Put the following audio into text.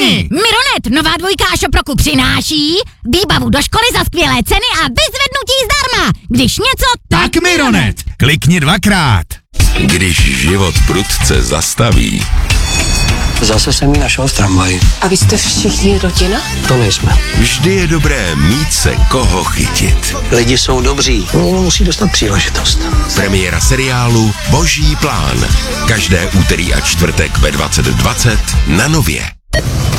Mironet, nová dvojka Šoproku přináší výbavu do školy za skvělé ceny a vyzvednutí zdarma. Když něco, tak Mironet. Klikni 2krát. Když život prudce zastaví. Zase jsem ji našel v tramvaji. A vy jste všichni rodina? To nejsme. Vždy je dobré mít se koho chytit. Lidi jsou dobří, někdo musí dostat příležitost. Premiéra seriálu Boží plán. Každé úterý a čtvrtek ve 20:20 na Nově.